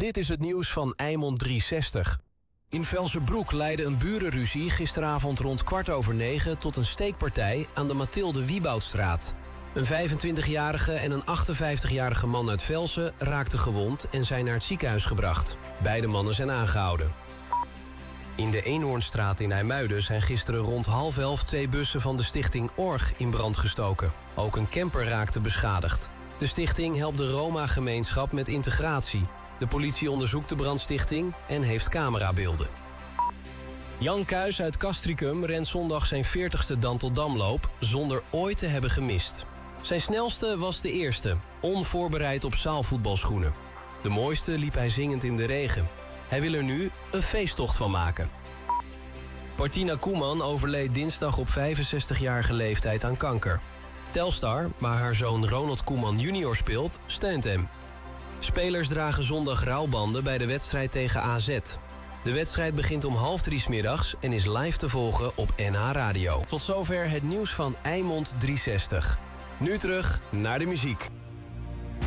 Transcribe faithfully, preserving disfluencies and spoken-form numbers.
Dit is het nieuws van Eimond driehonderdzestig. In Velsenbroek leidde een burenruzie gisteravond rond kwart over negen... tot een steekpartij aan de Mathilde Wieboudstraat. Een vijfentwintigjarige en een achtenvijftigjarige man uit Velsen raakten gewond... en zijn naar het ziekenhuis gebracht. Beide mannen zijn aangehouden. In de Eenhoornstraat in IJmuiden zijn gisteren rond half elf... twee bussen van de stichting Org in brand gestoken. Ook een camper raakte beschadigd. De stichting helpt de Roma-gemeenschap met integratie. De politie onderzoekt de brandstichting en heeft camerabeelden. Jan Kuijs uit Castricum rent zondag zijn veertigste Danteldamloop... zonder ooit te hebben gemist. Zijn snelste was de eerste, onvoorbereid op zaalvoetbalschoenen. De mooiste liep hij zingend in de regen. Hij wil er nu een feesttocht van maken. Martina Koeman overleed dinsdag op vijfenzestigjarige leeftijd aan kanker. Telstar, waar haar zoon Ronald Koeman junior speelt, steunt hem. Spelers dragen zondag rouwbanden bij de wedstrijd tegen A Z. De wedstrijd begint om half drie 's middags en is live te volgen op N H Radio. Tot zover het nieuws van Eimond driehonderdzestig. Nu terug naar de muziek.